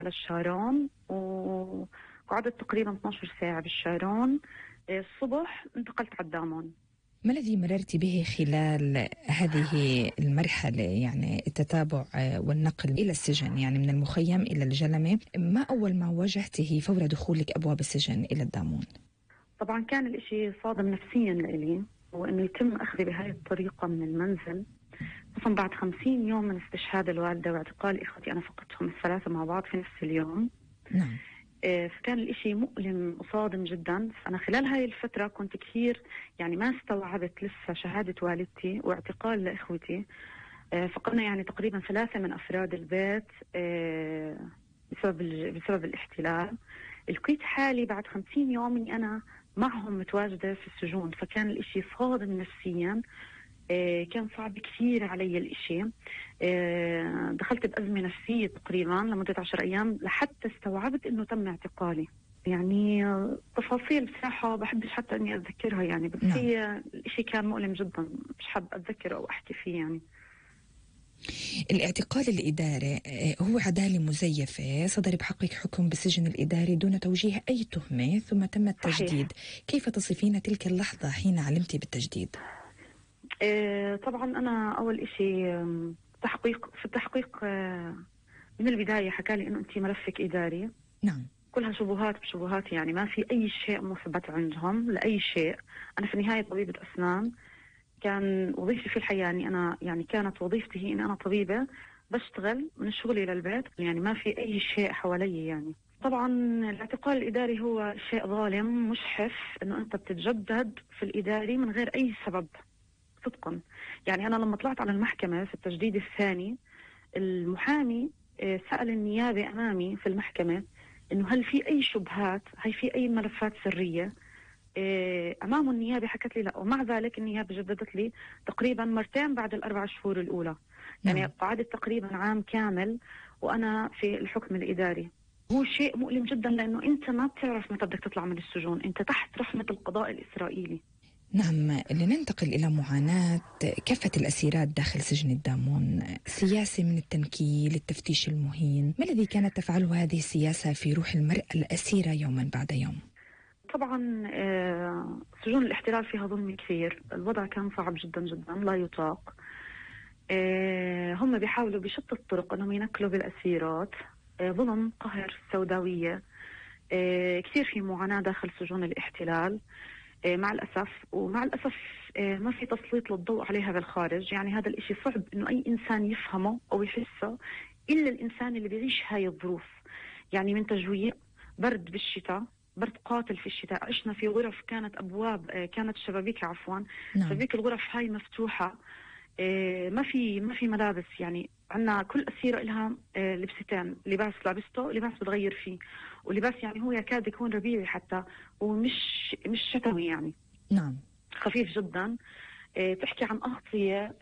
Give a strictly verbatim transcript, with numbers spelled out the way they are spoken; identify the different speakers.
Speaker 1: على الشارون وقعدت تقريبا اثنتي عشرة ساعة بالشارون. الصبح انتقلت على الدامون.
Speaker 2: ما الذي مررت به خلال هذه المرحلة، يعني التتابع والنقل إلى السجن، يعني من المخيم إلى الجلمة؟ ما أول ما واجهته فور دخولك أبواب السجن إلى الدامون؟
Speaker 1: طبعا كان الإشي صادم نفسيا لإلي، وإنه يتم أخذي بهاي الطريقة من المنزل، خصوصا بعد خمسين يوم من استشهاد الوالدة واعتقال إخوتي. أنا فقدتهم الثلاثة مع بعض في نفس اليوم.
Speaker 2: نعم.
Speaker 1: فكان الإشي مؤلم وصادم جدا. أنا خلال هاي الفترة كنت كثير يعني ما استوعبت لسه شهادة والدتي واعتقال لإخوتي. فقدنا يعني تقريبا ثلاثة من أفراد البيت بسبب بسبب الاحتلال. لقيت حالي بعد خمسين يوم إني أنا معهم متواجدة في السجون، فكان الإشي صادم نفسيا. كان صعب كثير علي الإشي. دخلت بأزمة نفسية تقريبا لمدة عشر أيام لحتى استوعبت إنه تم اعتقالي. يعني تفاصيل بصراحة بحبش حتى إني أتذكرها يعني، بس نعم. هي الإشي كان مؤلم جدا، مش حاب أتذكر أو أحكي فيه يعني.
Speaker 2: الاعتقال الإداري هو عدالة مزيفة، صدر بحقك حكم بالسجن الإداري دون توجيه أي تهمة ثم تم التجديد. صحيح. كيف تصفين تلك اللحظة حين علمتي بالتجديد؟
Speaker 1: إيه طبعا أنا أول إشي تحقيق في التحقيق من البداية حكالي إنه أنت ملفك إداري.
Speaker 2: نعم.
Speaker 1: كلها شبهات بشبهات، يعني ما في أي شيء مثبت عندهم لأي شيء. أنا في النهاية طبيبة أسنان، كان وظيفتي في الحياة يعني أنا يعني كانت وظيفتي هي إن أنا طبيبة بشتغل من الشغل إلى البيت، يعني ما في أي شيء حوالي. يعني طبعا الاعتقال الإداري هو شيء ظالم مشحف، إنه أنت بتتجدد في الإداري من غير أي سبب صدقا. يعني أنا لما طلعت على المحكمة في التجديد الثاني، المحامي سأل النيابة أمامي في المحكمة إنه هل في أي شبهات، هل في أي ملفات سرية أمام النيابة؟ حكت لي لا، ومع ذلك النيابة جددت لي تقريبا مرتين بعد الأربع شهور الأولى. يعني نعم. قعدت تقريبا عام كامل وأنا في الحكم الإداري. هو شيء مؤلم جدا، لأنه أنت ما بتعرف متى بدك تطلع من السجون، أنت تحت رحمة القضاء الإسرائيلي.
Speaker 2: نعم. لننتقل إلى معاناة كافة الأسيرات داخل سجن الدامون، سياسة من التنكيل، التفتيش المهين. ما الذي كانت تفعله هذه السياسة في روح المرأة الأسيرة يوما بعد يوم؟
Speaker 1: طبعا سجون الاحتلال فيها ظلم كثير، الوضع كان صعب جدا جدا لا يطاق. هم بيحاولوا بشتى الطرق أنهم ينكلوا بالأسيرات، ظلم، قهر، سوداوية. كثير في معاناة داخل سجون الاحتلال مع الأسف، ومع الأسف ما في تسليط للضوء عليها بالخارج. يعني هذا الإشي صعب إنه أي إنسان يفهمه أو يحسه إلا الإنسان اللي بيعيش هاي الظروف. يعني من تجويع، برد بالشتاء، برد قاتل في الشتاء. عشنا في غرف كانت أبواب كانت شبابيك عفوا نعم. شبابيك الغرف هاي مفتوحة، ما في ما في ملابس. يعني عنا كل أسيرة لها لبستين، لباس لابسته، لباس بتغير فيه، ولباس يعني هو يكاد يكون ربيعي حتى، ومش مش شتوي يعني
Speaker 2: نعم،
Speaker 1: خفيف جدا. تحكي عن أغطية